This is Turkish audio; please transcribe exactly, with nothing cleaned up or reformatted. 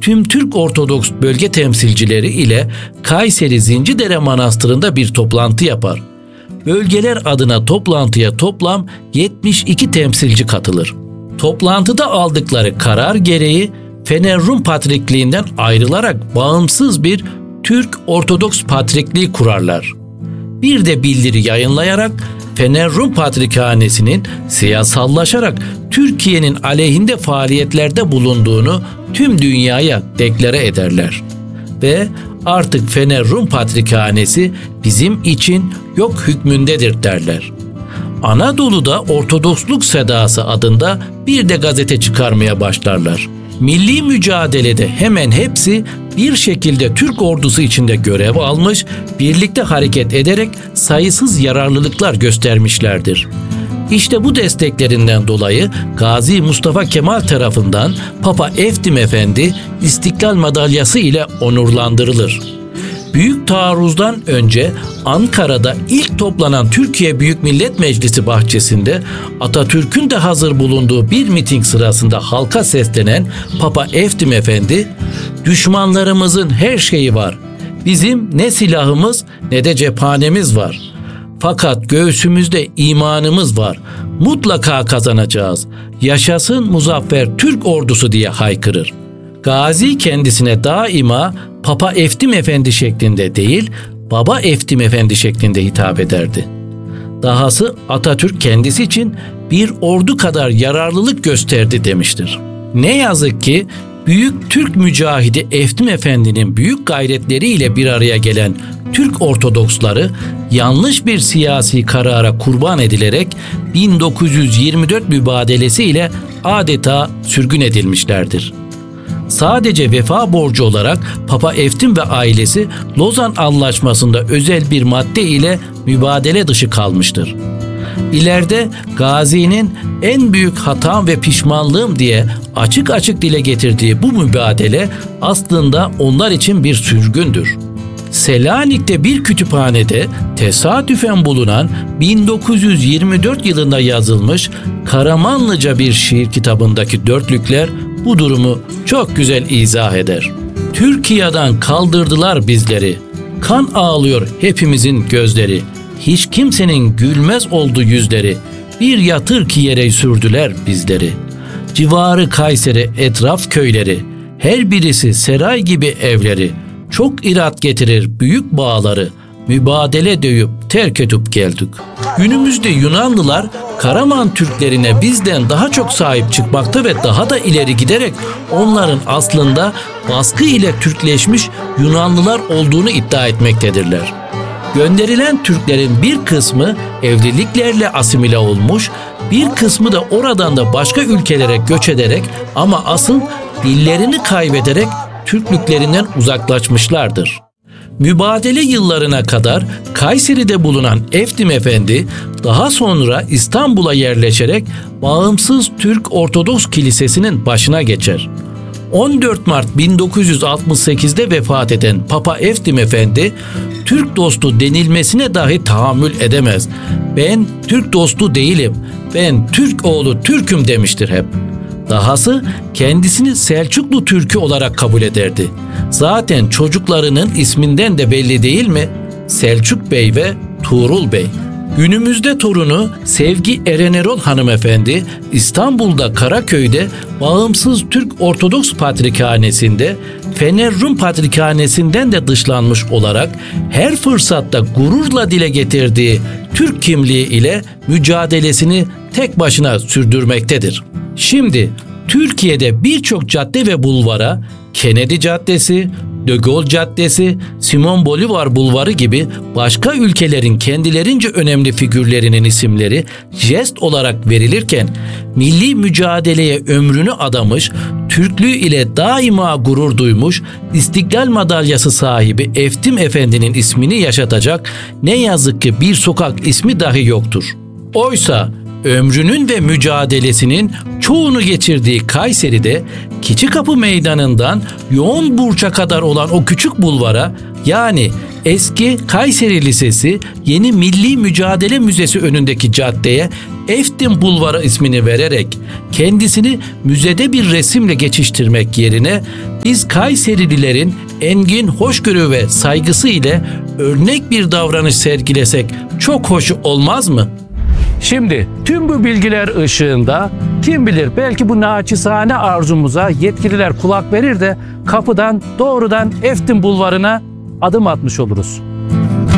tüm Türk Ortodoks bölge temsilcileri ile Kayseri Zincidere Manastırı'nda bir toplantı yapar. Bölgeler adına toplantıya toplam yetmiş iki temsilci katılır. Toplantıda aldıkları karar gereği Fener Rum Patrikliğinden ayrılarak bağımsız bir Türk Ortodoks Patrikliği kurarlar. Bir de bildiri yayınlayarak Fener Rum Patrikhanesi'nin siyasallaşarak Türkiye'nin aleyhinde faaliyetlerde bulunduğunu tüm dünyaya deklare ederler. Ve artık Fener Rum Patrikhanesi bizim için yok hükmündedir derler. Anadolu'da Ortodoksluk Sedası adında bir de gazete çıkarmaya başlarlar. Milli mücadelede hemen hepsi bir şekilde Türk ordusu içinde görev almış, birlikte hareket ederek sayısız yararlılıklar göstermişlerdir. İşte bu desteklerinden dolayı Gazi Mustafa Kemal tarafından Papa Eftim Efendi İstiklal Madalyası ile onurlandırılır. Büyük taarruzdan önce Ankara'da ilk toplanan Türkiye Büyük Millet Meclisi bahçesinde Atatürk'ün de hazır bulunduğu bir miting sırasında halka seslenen Papa Eftim Efendi, "Düşmanlarımızın her şeyi var. Bizim ne silahımız ne de cephanemiz var. Fakat göğsümüzde imanımız var. Mutlaka kazanacağız. Yaşasın muzaffer Türk ordusu" diye haykırır. Gazi kendisine daima Papa Eftim Efendi şeklinde değil, Baba Eftim Efendi şeklinde hitap ederdi. Dahası Atatürk kendisi için bir ordu kadar yararlılık gösterdi demiştir. Ne yazık ki büyük Türk mücahidi Eftim Efendi'nin büyük gayretleriyle bir araya gelen Türk Ortodoksları yanlış bir siyasi karara kurban edilerek bin dokuz yüz yirmi dört mübadelesi ile adeta sürgün edilmişlerdir. Sadece vefa borcu olarak Papa Eftim ve ailesi Lozan Anlaşması'nda özel bir madde ile mübadele dışı kalmıştır. İleride Gazi'nin en büyük hatam ve pişmanlığım diye açık açık dile getirdiği bu mübadele aslında onlar için bir sürgündür. Selanik'te bir kütüphanede tesadüfen bulunan bin dokuz yüz yirmi dört yılında yazılmış Karamanlıca bir şiir kitabındaki dörtlükler bu durumu çok güzel izah eder. Türkiye'den kaldırdılar bizleri, kan ağlıyor hepimizin gözleri, hiç kimsenin gülmez oldu yüzleri, bir yatır ki yere sürdüler bizleri. Civarı Kayseri etraf köyleri, her birisi seray gibi evleri, çok irat getirir büyük bağları, mübadele döyüp terk edip geldik. Günümüzde Yunanlılar Karaman Türklerine bizden daha çok sahip çıkmakta ve daha da ileri giderek onların aslında baskı ile Türkleşmiş Yunanlılar olduğunu iddia etmektedirler. Gönderilen Türklerin bir kısmı evliliklerle asimile olmuş, bir kısmı da oradan da başka ülkelere göç ederek ama asıl dillerini kaybederek Türklüklerinden uzaklaşmışlardır. Mübadele yıllarına kadar Kayseri'de bulunan Eftim Efendi daha sonra İstanbul'a yerleşerek Bağımsız Türk Ortodoks Kilisesi'nin başına geçer. on dört Mart bin dokuz yüz altmış sekizde vefat eden Papa Eftim Efendi, Türk dostu denilmesine dahi tahammül edemez. "Ben Türk dostu değilim, ben Türk oğlu Türk'üm" demiştir hep. Dahası kendisini Selçuklu Türk'ü olarak kabul ederdi. Zaten çocuklarının isminden de belli değil mi? Selçuk Bey ve Tuğrul Bey. Günümüzde torunu Sevgi Erenerol hanımefendi İstanbul'da Karaköy'de Bağımsız Türk Ortodoks Patrikhanesi'nde Fener Rum Patrikhanesi'nden de dışlanmış olarak her fırsatta gururla dile getirdiği Türk kimliği ile mücadelesini tek başına sürdürmektedir. Şimdi Türkiye'de birçok cadde ve bulvara Kennedy Caddesi, De Gaulle Caddesi, Simon Bolivar Bulvarı gibi başka ülkelerin kendilerince önemli figürlerinin isimleri jest olarak verilirken milli mücadeleye ömrünü adamış, Türklüğü ile daima gurur duymuş, İstiklal Madalyası sahibi Eftim Efendi'nin ismini yaşatacak ne yazık ki bir sokak ismi dahi yoktur. Oysa ömrünün ve mücadelesinin çoğunu geçirdiği Kayseri'de Keçikapı Meydanı'ndan Yoğun Burç'a kadar olan o küçük bulvara, yani eski Kayseri Lisesi, yeni Milli Mücadele Müzesi önündeki caddeye Eftin Bulvarı ismini vererek kendisini müzede bir resimle geçiştirmek yerine biz Kayserililerin engin hoşgörü ve saygısı ile örnek bir davranış sergilesek çok hoş olmaz mı? Şimdi tüm bu bilgiler ışığında kim bilir belki bu naçizane arzumuza yetkililer kulak verir de kapıdan doğrudan Eftin Bulvarı'na adım atmış oluruz.